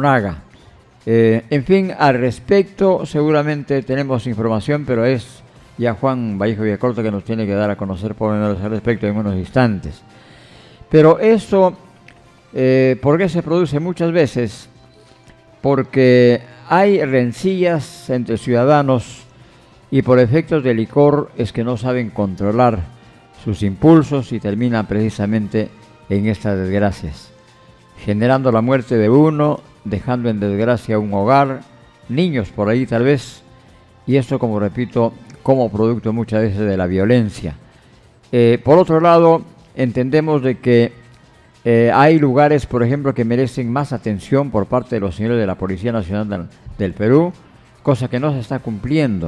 Monaga. En fin, al respecto seguramente tenemos información, pero es ya Juan Vallejo Villacorta que nos tiene que dar a conocer por lo menos al respecto en unos instantes. Pero eso, ¿por qué se produce muchas veces? Porque hay rencillas entre ciudadanos y por efectos de licor es que no saben controlar sus impulsos y terminan precisamente en estas desgracias, generando la muerte de uno, dejando en desgracia un hogar, niños por ahí tal vez, y esto, como repito, como producto muchas veces de la violencia. Por otro lado, entendemos de que hay lugares, por ejemplo, que merecen más atención por parte de los señores de la Policía Nacional del Perú, cosa que no se está cumpliendo.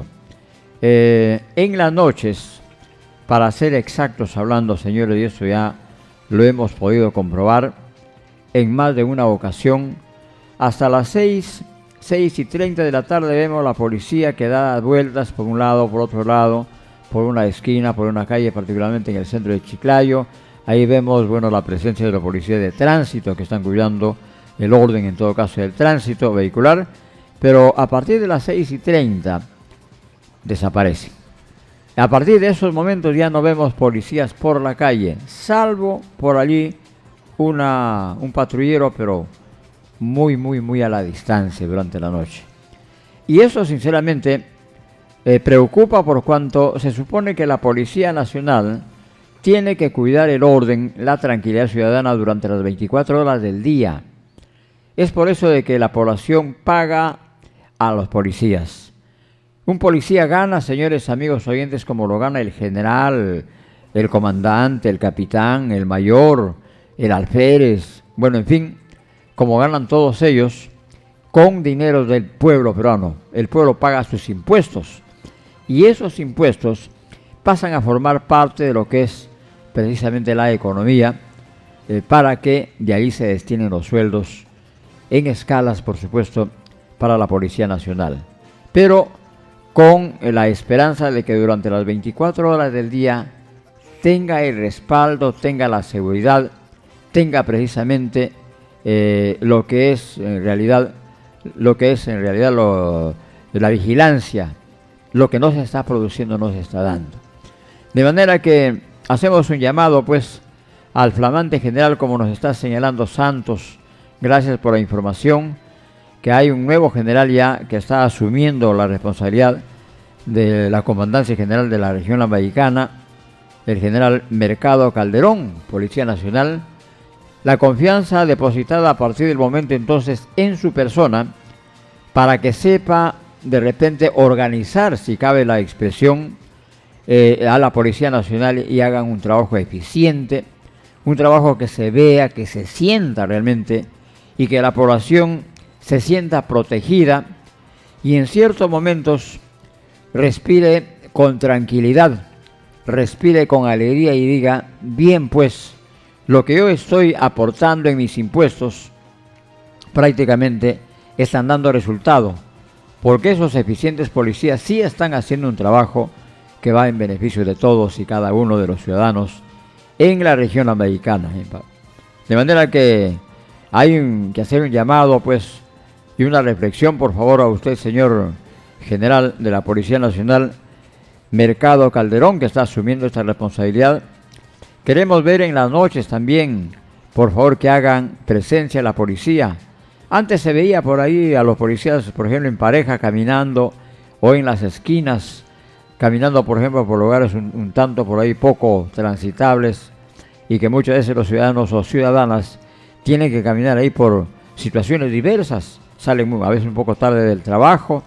En las noches, para ser exactos hablando, señores, y eso ya lo hemos podido comprobar en más de una ocasión, hasta las 6:30 de la tarde vemos la policía que da vueltas por un lado, por otro lado, por una esquina, por una calle, particularmente en el centro de Chiclayo. Ahí vemos, bueno, la presencia de la policía de tránsito que están cuidando el orden, en todo caso, del tránsito vehicular, pero a partir de las 6:30 desaparecen. A partir de esos momentos ya no vemos policías por la calle, salvo por allí un patrullero, pero muy a la distancia durante la noche. Y eso sinceramente preocupa, por cuanto se supone que la Policía Nacional tiene que cuidar el orden, la tranquilidad ciudadana durante las 24 horas del día. Es por eso de que la población paga a los policías. Un policía gana, señores amigos oyentes, como lo gana el general, el comandante, el capitán, el mayor, el alférez, bueno, en fin, como ganan todos ellos, con dinero del pueblo peruano. El pueblo paga sus impuestos y esos impuestos pasan a formar parte de lo que es precisamente la economía, para que de ahí se destinen los sueldos en escalas, por supuesto, para la Policía Nacional. Pero con la esperanza de que durante las 24 horas del día tenga el respaldo, tenga la seguridad, tenga precisamente lo que es en realidad la vigilancia, lo que no se está produciendo, no se está dando. De manera que hacemos un llamado pues al flamante general, como nos está señalando Santos, gracias por la información, que hay un nuevo general ya que está asumiendo la responsabilidad de la Comandancia General de la Región Lambayencana, el general Mercado Calderón, Policía Nacional. La confianza depositada a partir del momento entonces en su persona, para que sepa de repente organizar, si cabe la expresión, a la Policía Nacional y hagan un trabajo eficiente, un trabajo que se vea, que se sienta realmente y que la población se sienta protegida y en ciertos momentos respire con tranquilidad, respire con alegría y diga, bien pues, lo que yo estoy aportando en mis impuestos prácticamente están dando resultado, porque esos eficientes policías sí están haciendo un trabajo que va en beneficio de todos y cada uno de los ciudadanos en la región lambayencana. De manera que hay que hacer un llamado pues y una reflexión, por favor, a usted, señor general de la Policía Nacional, Mercado Calderón, que está asumiendo esta responsabilidad. Queremos ver en las noches también, por favor, que hagan presencia la policía. Antes se veía por ahí a los policías, por ejemplo, en pareja caminando o en las esquinas, caminando, por ejemplo, por lugares un tanto por ahí poco transitables y que muchas veces los ciudadanos o ciudadanas tienen que caminar ahí por situaciones diversas. Salen a veces un poco tarde del trabajo,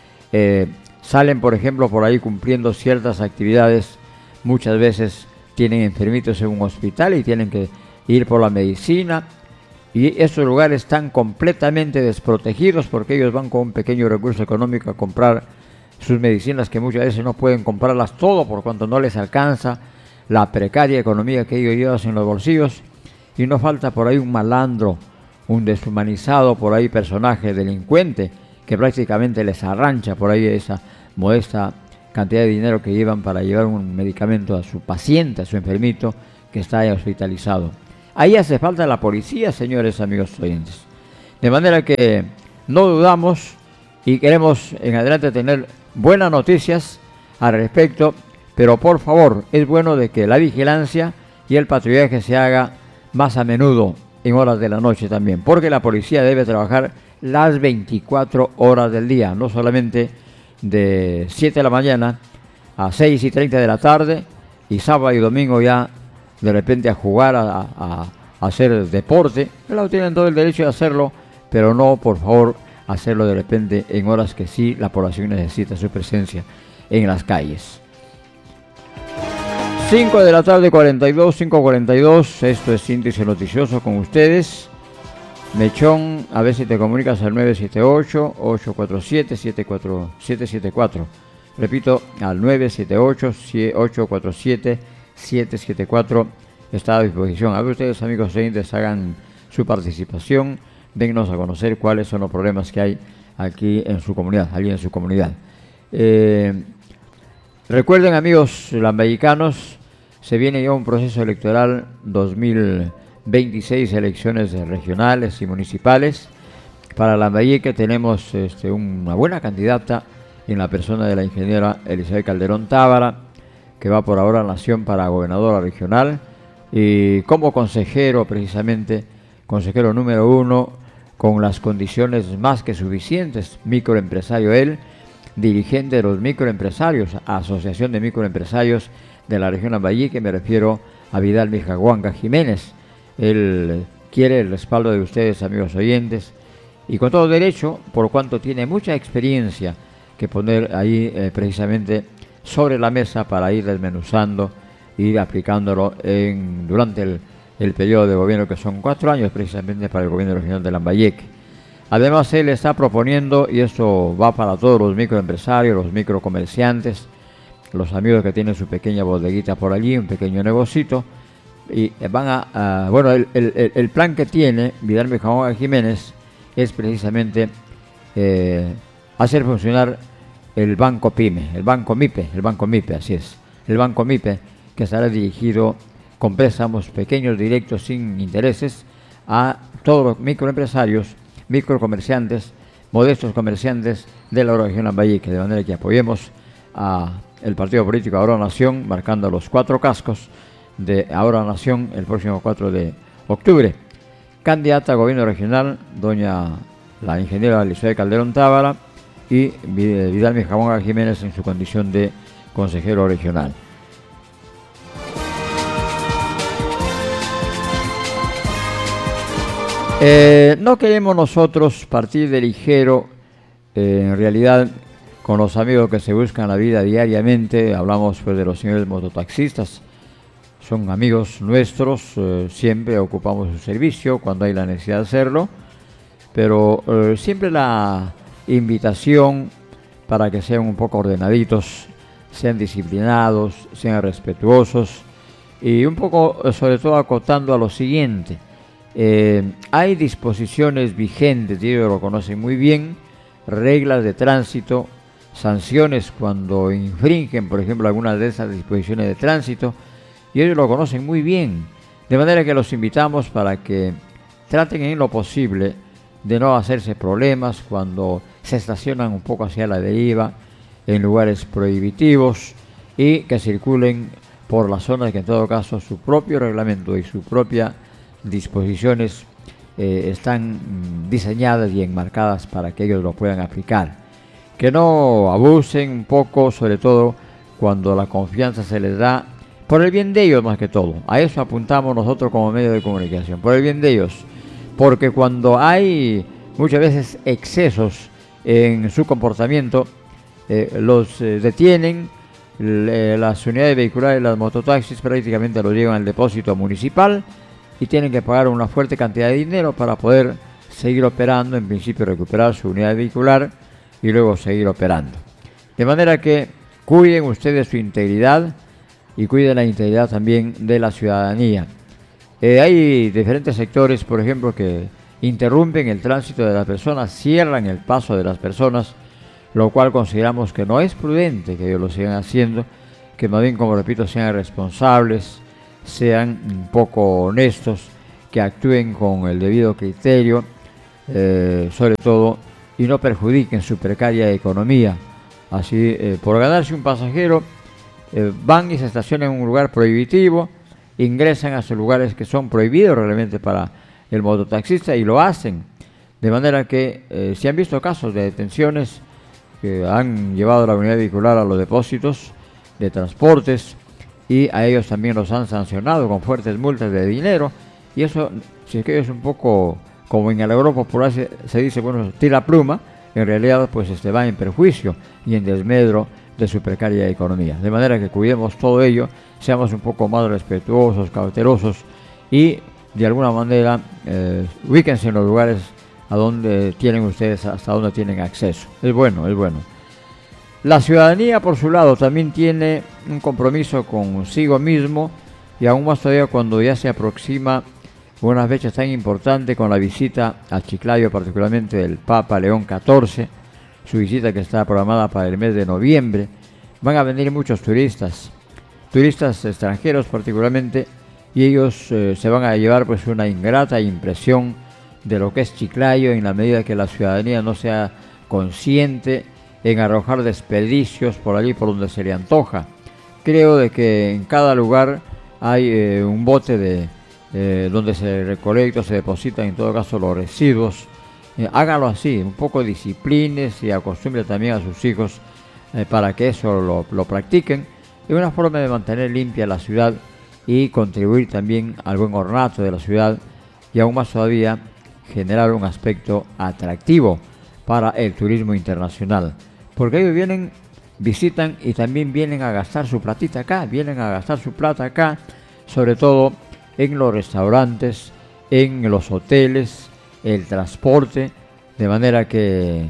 salen, por ejemplo, por ahí cumpliendo ciertas actividades, muchas veces tienen enfermitos en un hospital y tienen que ir por la medicina, y esos lugares están completamente desprotegidos porque ellos van con un pequeño recurso económico a comprar sus medicinas, que muchas veces no pueden comprarlas todo por cuanto no les alcanza la precaria economía que ellos llevan en los bolsillos, y no falta por ahí un malandro, un deshumanizado por ahí personaje delincuente que prácticamente les arrancha por ahí esa modesta cantidad de dinero que llevan para llevar un medicamento a su paciente, a su enfermito que está ahí hospitalizado. Ahí hace falta la policía, señores amigos oyentes. De manera que no dudamos y queremos en adelante tener buenas noticias al respecto, pero por favor es bueno de que la vigilancia y el patrullaje se haga más a menudo en horas de la noche también, porque la policía debe trabajar las 24 horas del día, no solamente de 7 de la mañana a 6:30 de la tarde y sábado y domingo ya de repente a jugar, a hacer deporte. Claro, tienen todo el derecho de hacerlo, pero no, por favor, hacerlo de repente en horas que sí la población necesita su presencia en las calles. 5 de la tarde, 42, 5:42, esto es Índice Noticioso con ustedes. Mechón, a ver si te comunicas al 978-847-774. Repito, al 978-847-774. Está a disposición. A ver ustedes, amigos oyentes, hagan su participación. Dennos a conocer cuáles son los problemas que hay aquí en su comunidad, Recuerden, amigos lambayecanos, se viene ya un proceso electoral 2026, elecciones regionales y municipales. Para Lambayeque tenemos una buena candidata en la persona de la ingeniera Elizabeth Calderón Tábara, que va por ahora a Nación para gobernadora regional, y como consejero, precisamente, consejero número 1, con las condiciones más que suficientes, microempresario él, dirigente de los microempresarios, Asociación de Microempresarios de la región Lambayeque, me refiero a Vidal Mijahuanca Jiménez. Él quiere el respaldo de ustedes, amigos oyentes, y con todo derecho, por cuanto tiene mucha experiencia que poner ahí precisamente sobre la mesa para ir desmenuzando, ir aplicándolo durante el periodo de gobierno, que son 4 años precisamente para el gobierno regional de Lambayeque. Además, él está proponiendo, y esto va para todos los microempresarios, los microcomerciantes, los amigos que tienen su pequeña bodeguita por allí, un pequeño negocito, y van bueno, el plan que tiene Vidal Mijahuanca Jiménez es precisamente hacer funcionar el Banco PYME, el Banco MIPE, así es, el Banco MIPE, que estará dirigido con préstamos pequeños, directos, sin intereses, a todos los microempresarios, microcomerciantes, modestos comerciantes de la región Lambayeque, de manera que apoyemos a el partido político Ahora Nación, marcando los 4 cascos de Ahora Nación el próximo 4 de octubre. Candidata a gobierno regional, la ingeniera Elizabeth Calderón Tábara, y Vidal Mijahuanca Jiménez en su condición de consejero regional. No queremos nosotros partir de ligero, en realidad, con los amigos que se buscan la vida diariamente. Hablamos pues de los señores mototaxistas, son amigos nuestros, siempre ocupamos su servicio cuando hay la necesidad de hacerlo, pero siempre la invitación para que sean un poco ordenaditos, sean disciplinados, sean respetuosos, y un poco sobre todo acotando a lo siguiente. Hay disposiciones vigentes, y ellos lo conocen muy bien, reglas de tránsito, sanciones cuando infringen, por ejemplo, algunas de esas disposiciones de tránsito, y ellos lo conocen muy bien, de manera que los invitamos para que traten en lo posible de no hacerse problemas cuando se estacionan un poco hacia la deriva en lugares prohibitivos, y que circulen por las zonas que en todo caso su propio reglamento y su propia disposiciones están diseñadas y enmarcadas para que ellos lo puedan aplicar. Que no abusen un poco, sobre todo cuando la confianza se les da, por el bien de ellos más que todo. A eso apuntamos nosotros como medio de comunicación, por el bien de ellos. Porque cuando hay muchas veces excesos en su comportamiento, los detienen, las unidades vehiculares, las mototaxis prácticamente los llevan al depósito municipal y tienen que pagar una fuerte cantidad de dinero para poder seguir operando, en principio recuperar su unidad vehicular y luego seguir operando. De manera que cuiden ustedes su integridad y cuiden la integridad también de la ciudadanía. Hay diferentes sectores, por ejemplo, que interrumpen el tránsito de las personas, cierran el paso de las personas, lo cual consideramos que no es prudente que ellos lo sigan haciendo, que más bien, como repito, sean responsables, sean un poco honestos, que actúen con el debido criterio, sobre todo, y no perjudiquen su precaria economía. Así, por ganarse un pasajero, van y se estacionan en un lugar prohibitivo, ingresan a esos lugares que son prohibidos realmente para el mototaxista y lo hacen. De manera que se han visto casos de detenciones que han llevado la unidad vehicular a los depósitos de transportes y a ellos también los han sancionado con fuertes multas de dinero. Y eso, si es que es un poco como en el Europa popular se dice, bueno, tira pluma, en realidad pues va en perjuicio y en desmedro de su precaria economía. De manera que cuidemos todo ello, seamos un poco más respetuosos, cautelosos y de alguna manera ubíquense en los lugares a donde tienen ustedes, hasta donde tienen acceso. Es bueno, es bueno. La ciudadanía, por su lado, también tiene un compromiso consigo mismo y aún más todavía cuando ya se aproxima una fecha tan importante con la visita a Chiclayo, particularmente del Papa León XIV, su visita que está programada para el mes de noviembre. Van a venir muchos turistas extranjeros particularmente, y ellos se van a llevar pues una ingrata impresión de lo que es Chiclayo en la medida que la ciudadanía no sea consciente en arrojar desperdicios por allí por donde se le antoja. Creo de que en cada lugar hay un bote de donde se recolecta, se depositan en todo caso los residuos. Hágalo así, un poco disciplines y acostumbre también a sus hijos para que eso lo practiquen. Es una forma de mantener limpia la ciudad y contribuir también al buen ornato de la ciudad y aún más todavía generar un aspecto atractivo para el turismo internacional. Porque ellos vienen, visitan y también vienen a gastar su platita acá, vienen a gastar su plata acá, sobre todo en los restaurantes, en los hoteles, el transporte, de manera que,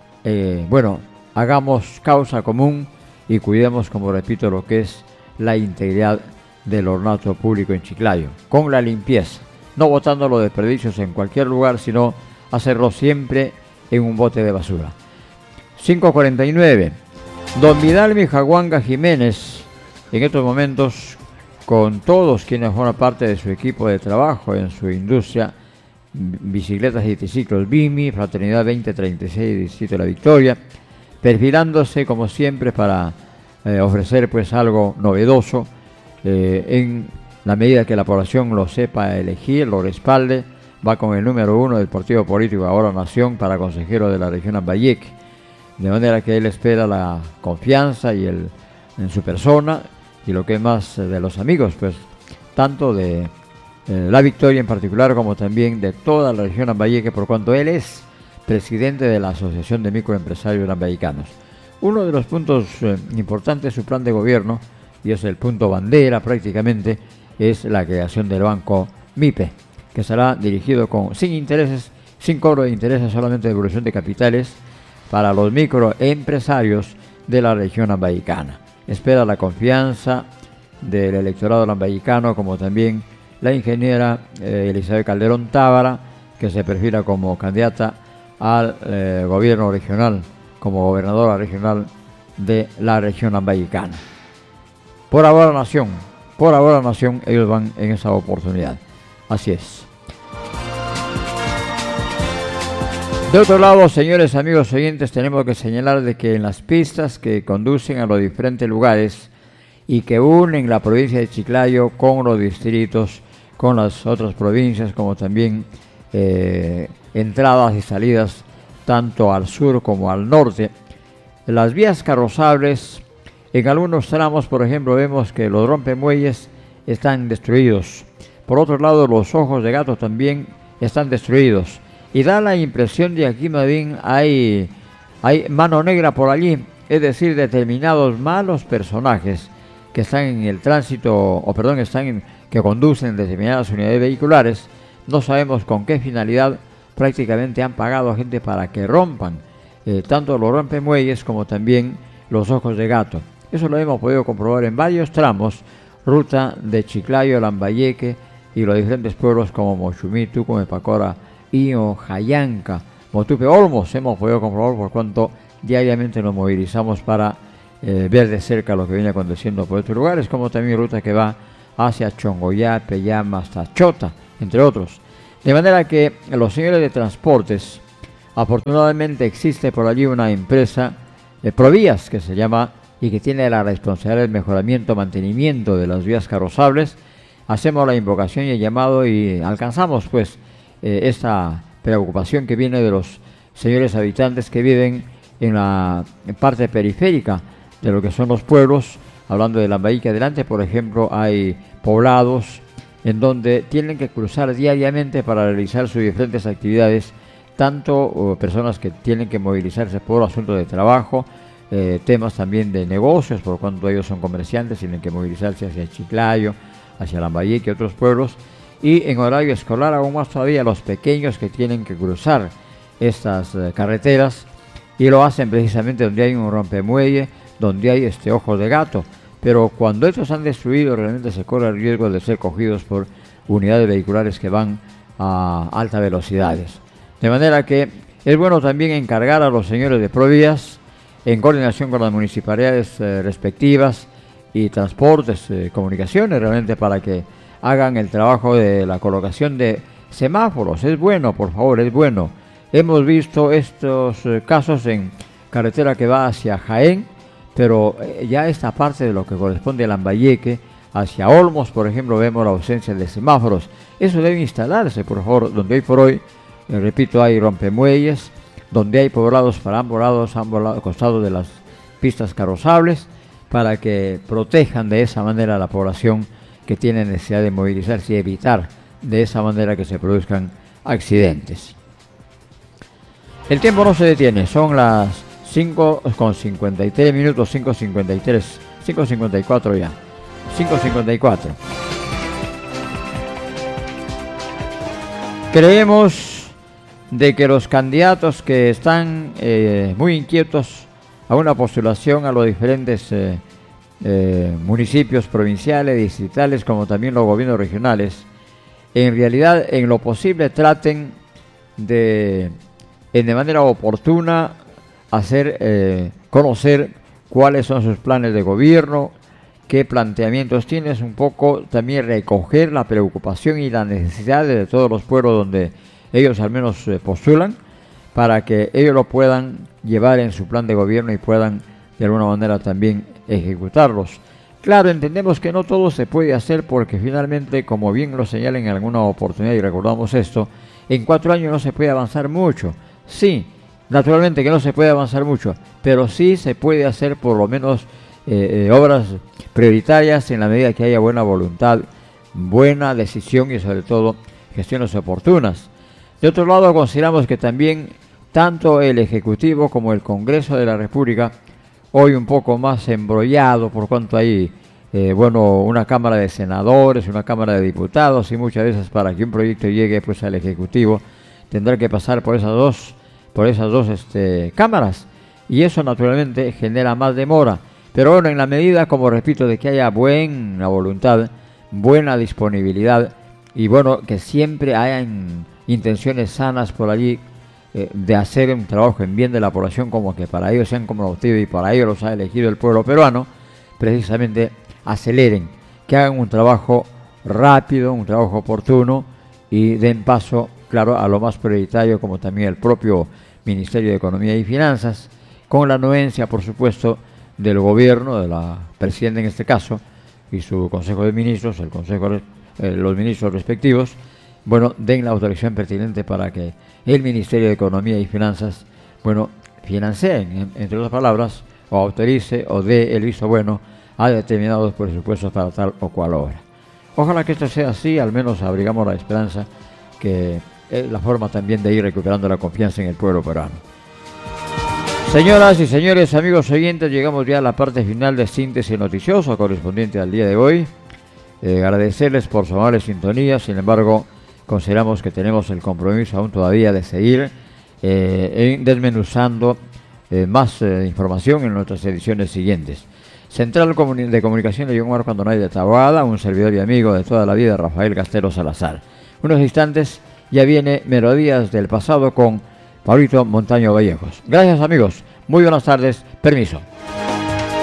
hagamos causa común y cuidemos, como repito, lo que es la integridad del ornato público en Chiclayo, con la limpieza, no botando los desperdicios en cualquier lugar, sino hacerlo siempre en un bote de basura. 5:49. Don Vidal Mijaguanga Jiménez, en estos momentos, con todos quienes forman parte de su equipo de trabajo en su industria, bicicletas y triciclos BIMI, Fraternidad 2036, Distrito de la Victoria, perfilándose como siempre para ofrecer pues algo novedoso en la medida que la población lo sepa elegir, lo respalde. Va con el número 1 del partido político Ahora Nación para consejero de la región Lambayeque, de manera que él espera la confianza en su persona y lo que es más de los amigos, pues tanto de La Victoria en particular como también de toda la región Lambayeque, por cuanto él es presidente de la Asociación de Microempresarios Lambayecanos. Uno de los puntos importantes de su plan de gobierno, y es el punto bandera prácticamente, es la creación del banco MIPE, que será dirigido sin intereses, sin cobro de intereses, solamente devolución de capitales para los microempresarios de la región lambayicana. Espera la confianza del electorado lambayicano, como también la ingeniera Elizabeth Calderón Tábara, que se perfila como candidata al gobierno regional, como gobernadora regional de la región lambayicana. Por Ahora Nación, ellos van en esa oportunidad. Así es. De otro lado, señores amigos oyentes, tenemos que señalar de que en las pistas que conducen a los diferentes lugares y que unen la provincia de Chiclayo con los distritos, con las otras provincias, como también entradas y salidas tanto al sur como al norte, las vías carrozables, en algunos tramos, por ejemplo, vemos que los rompemuelles están destruidos. Por otro lado, los ojos de gato también están destruidos. Y da la impresión de que aquí, Madín, hay mano negra por allí, es decir, determinados malos personajes que están en el tránsito, que conducen determinadas unidades vehiculares. No sabemos con qué finalidad prácticamente han pagado a gente para que rompan tanto los rompemuelles como también los ojos de gato. Eso lo hemos podido comprobar en varios tramos, ruta de Chiclayo, Lambayeque y los diferentes pueblos como Mochumí, Tucumán, Pacora, Io, Jayanca, Motupe, Olmos. Hemos podido comprobar por cuanto diariamente nos movilizamos para ver de cerca lo que viene aconteciendo por estos lugares, como también ruta que va hacia Chongoyá, Peyama, hasta Chota, entre otros. De manera que los señores de transportes, afortunadamente existe por allí una empresa, Provías, que se llama, y que tiene la responsabilidad del mejoramiento, mantenimiento de las vías carrozables. Hacemos la invocación y el llamado y alcanzamos pues esta preocupación que viene de los señores habitantes que viven en la parte periférica de lo que son los pueblos. Hablando de Lambayeque adelante, por ejemplo, hay poblados en donde tienen que cruzar diariamente para realizar sus diferentes actividades, tanto personas que tienen que movilizarse por asuntos de trabajo, temas también de negocios, por cuanto ellos son comerciantes, tienen que movilizarse hacia Chiclayo, hacia Lambayeque y otros pueblos, y en horario escolar aún más todavía los pequeños que tienen que cruzar estas carreteras, y lo hacen precisamente donde hay un rompemuelle, donde hay ojos de gato. Pero cuando estos han destruido, realmente se corre el riesgo de ser cogidos por unidades vehiculares que van a altas velocidades. De manera que es bueno también encargar a los señores de Provías, en coordinación con las municipalidades respectivas y transportes, comunicaciones, realmente para que hagan el trabajo de la colocación de semáforos. Es bueno, por favor, es bueno. Hemos visto estos casos en carretera que va hacia Jaén, pero ya esta parte de lo que corresponde a Lambayeque, hacia Olmos, por ejemplo, vemos la ausencia de semáforos. Eso debe instalarse, por favor, donde hoy por hoy, repito, hay rompemuelles, donde hay poblados para ambos lados, costados de las pistas carrozables, para que protejan de esa manera a la población que tiene necesidad de movilizarse y evitar de esa manera que se produzcan accidentes. El tiempo no se detiene, son las 5:53 minutos, 5:53, 5:54 ya, 5:54. Creemos de que los candidatos que están muy inquietos a una postulación a los diferentes municipios provinciales, distritales, como también los gobiernos regionales, en realidad en lo posible traten de manera oportuna hacer conocer cuáles son sus planes de gobierno, qué planteamientos tienes, un poco también recoger la preocupación y las necesidades de todos los pueblos donde ellos al menos postulan, para que ellos lo puedan llevar en su plan de gobierno y puedan de alguna manera también ejecutarlos. Claro, entendemos que no todo se puede hacer porque finalmente, como bien lo señalan en alguna oportunidad y recordamos esto, en 4 años no se puede avanzar mucho. Sí, naturalmente que no se puede avanzar mucho, pero sí se puede hacer por lo menos obras prioritarias en la medida que haya buena voluntad, buena decisión y sobre todo gestiones oportunas. De otro lado, consideramos que también tanto el Ejecutivo como el Congreso de la República, hoy un poco más embrollado por cuanto hay una Cámara de Senadores, una Cámara de Diputados, y muchas veces para que un proyecto llegue pues al Ejecutivo tendrá que pasar por esas dos cámaras, y eso naturalmente genera más demora. Pero bueno, en la medida, como repito, de que haya buena voluntad, buena disponibilidad y bueno, que siempre hayan intenciones sanas por allí de hacer un trabajo en bien de la población, como que para ellos sean como motivo y para ellos los ha elegido el pueblo peruano, precisamente aceleren, que hagan un trabajo rápido, un trabajo oportuno y den paso, claro, a lo más prioritario, como también el propio Ministerio de Economía y Finanzas, con la anuencia, por supuesto, del gobierno, de la presidenta en este caso, y su Consejo de Ministros, los ministros respectivos, bueno, den la autorización pertinente para que el Ministerio de Economía y Finanzas, bueno, financien, entre otras palabras, o autorice o dé el visto bueno a determinados presupuestos para tal o cual obra. Ojalá que esto sea así, al menos abrigamos la esperanza que es la forma también de ir recuperando la confianza en el pueblo peruano. Señoras y señores, amigos oyentes, llegamos ya a la parte final de síntesis noticioso correspondiente al día de hoy. Agradecerles por su amable sintonía. Sin embargo, consideramos que tenemos el compromiso aún todavía de seguir desmenuzando más información en nuestras ediciones siguientes. Central de Comunicación de John Marco Antonay de Taboada, un servidor y amigo de toda la vida, Rafael Castelo Salazar. Unos instantes ya viene Melodías del Pasado con Pablito Montaño Vallejos. Gracias, amigos. Muy buenas tardes. Permiso.